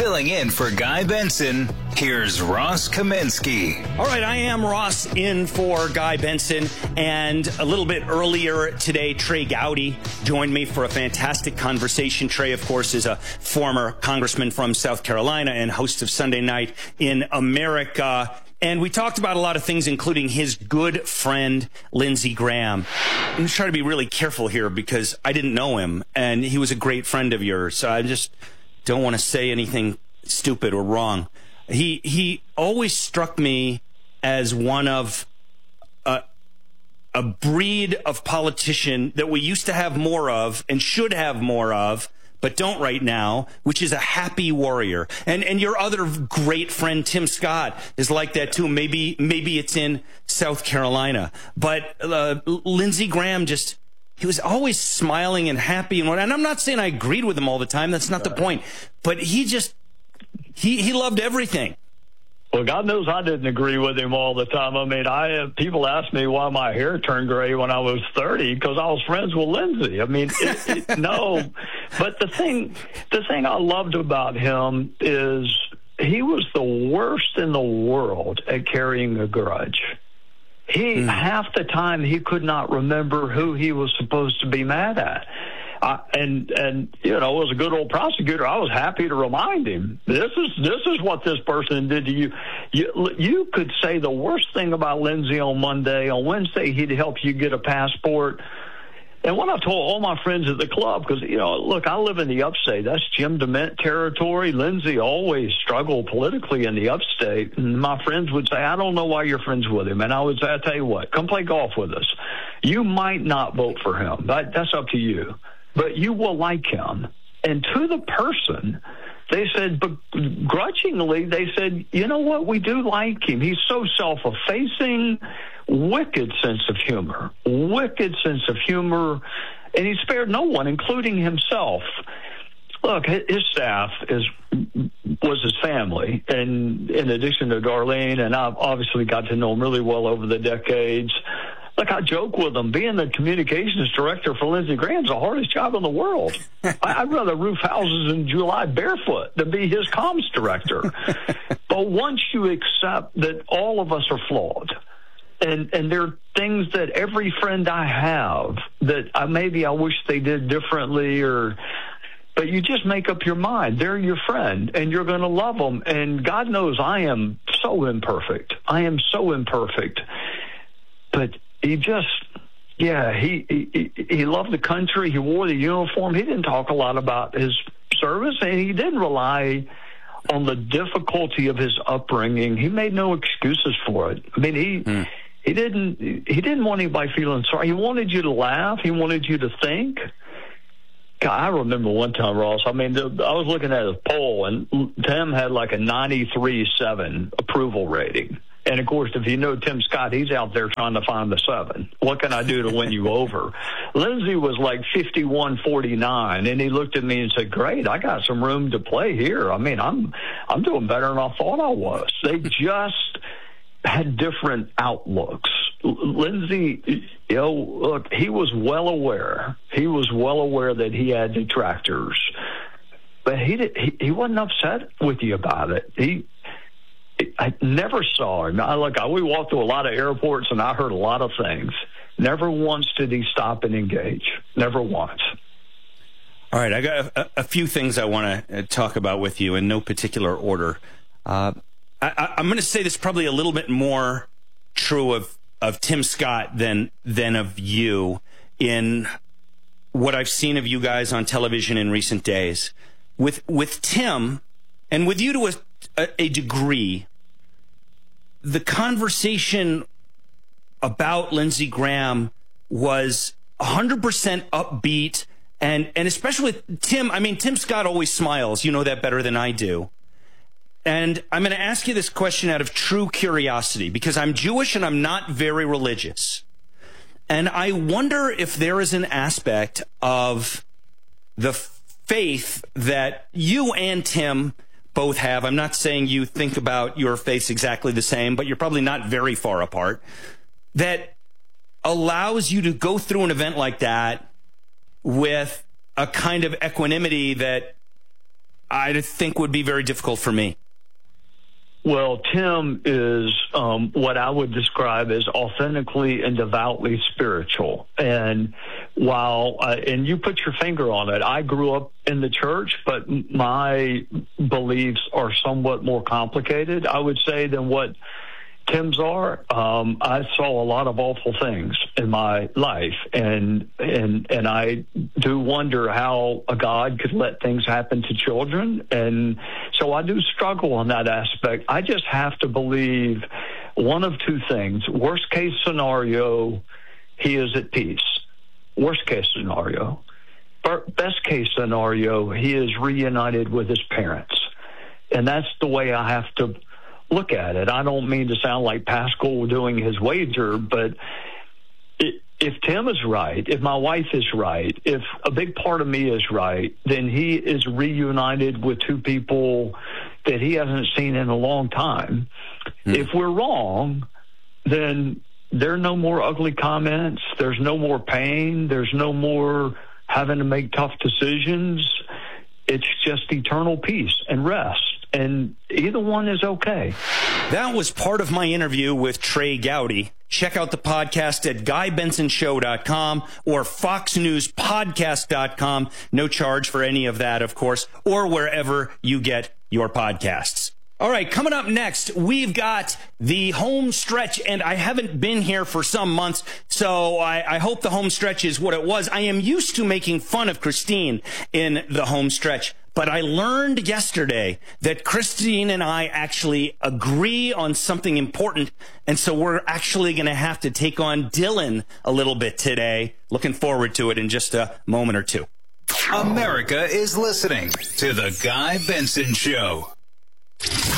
Filling in for Guy Benson, here's Ross Kaminsky. All right, I am Ross in for Guy Benson. And a little bit earlier today, Trey Gowdy joined me for a fantastic conversation. Trey, of course, is a former congressman from South Carolina and host of Sunday Night in America. And we talked about a lot of things, including his good friend, Lindsey Graham. I'm going to try to be really careful here because I didn't know him, and he was a great friend of yours. So I just don't want to say anything stupid or wrong. He always struck me as one of a breed of politician that we used to have more of and should have more of, but don't right now, which is a happy warrior. And your other great friend, Tim Scott, is like that too. Maybe it's in South Carolina. But Lindsey Graham he was always smiling and happy. And I'm not saying I agreed with him all the time. That's not the point. But he loved everything. Well, God knows I didn't agree with him all the time. I mean, people asked me why my hair turned gray when I was 30 because I was friends with Lindsey. I mean, no. But the thing I loved about him is he was the worst in the world at carrying a grudge. Half the time he could not remember who he was supposed to be mad at. And you know, as a good old prosecutor, I was happy to remind him, this is what this person did to you. You could say the worst thing about Lindsey on Monday. On Wednesday, he'd help you get a passport. And what I told all my friends at the club, because, you know, look, I live in the upstate. That's Jim DeMint territory. Lindsey always struggled politically in the upstate. And my friends would say, I don't know why you're friends with him. And I would say, I tell you what, come play golf with us. You might not vote for him. That's up to you. But you will like him. And to the person, they said, but grudgingly, they said, you know what, we do like him. He's so self-effacing, wicked sense of humor, and he spared no one, including himself. Look, his staff was his family, and in addition to Darlene, and I've obviously got to know him really well over the decades. Look, I joke with him. Being the communications director for Lindsey Graham is the hardest job in the world. I'd rather roof houses in July barefoot than be his comms director. But once you accept that all of us are flawed, and there are things that every friend I have that maybe I wish they did differently, but you just make up your mind. They're your friend, and you're going to love them. And God knows I am so imperfect. But he just, he loved the country. He wore the uniform. He didn't talk a lot about his service, and he didn't rely on the difficulty of his upbringing. He made no excuses for it. I mean, he didn't want anybody feeling sorry. He wanted you to laugh. He wanted you to think. God, I remember one time, Ross, I mean, I was looking at a poll, and Tim had like a 93.7 approval rating. And, of course, if you know Tim Scott, he's out there trying to find the 7. What can I do to win you over? Lindsey was like 51.49, and he looked at me and said, great, I got some room to play here. I mean, I'm doing better than I thought I was. They just had different outlooks. Lindsey, you know, look, he was well aware. He was well aware that he had detractors. But he wasn't upset with you about it. I never saw him. We walked through a lot of airports, and I heard a lot of things. Never once did he stop and engage. Never once. All right, I got a few things I want to talk about with you in no particular order. I'm going to say this probably a little bit more true of Tim Scott than of you in what I've seen of you guys on television in recent days. With Tim, and with you to a degree, the conversation about Lindsey Graham was 100% upbeat, and especially with Tim. I mean, Tim Scott always smiles. You know that better than I do. And I'm going to ask you this question out of true curiosity, because I'm Jewish and I'm not very religious. And I wonder if there is an aspect of the faith that you and Tim both have. I'm not saying you think about your faiths exactly the same, but you're probably not very far apart, that allows you to go through an event like that with a kind of equanimity that I think would be very difficult for me. Well, Tim is what I would describe as authentically and devoutly spiritual. And while, and you put your finger on it, I grew up in the church, but my beliefs are somewhat more complicated, I would say, than what Tim's are. I saw a lot of awful things in my life, and I do wonder how a God could let things happen to children, and so I do struggle on that aspect. I just have to believe one of two things. Worst case scenario, he is at peace. Worst case scenario. Best case scenario, he is reunited with his parents, and that's the way I have to look at it. I don't mean to sound like Pascal doing his wager, but if Tim is right, if my wife is right, if a big part of me is right, then he is reunited with two people that he hasn't seen in a long time. If we're wrong, then there are no more ugly comments. There's no more pain. There's no more having to make tough decisions. It's just eternal peace and rest. And either one is okay. That was part of my interview with Trey Gowdy. Check out the podcast at GuyBensonShow.com or FoxNewsPodcast.com. No charge for any of that, of course, or wherever you get your podcasts. All right, coming up next, we've got the home stretch, and I haven't been here for some months, so I hope the home stretch is what it was. I am used to making fun of Christine in the home stretch, but I learned yesterday that Christine and I actually agree on something important, and so we're actually going to have to take on Dylan a little bit today. Looking forward to it in just a moment or two. America is listening to The Guy Benson Show.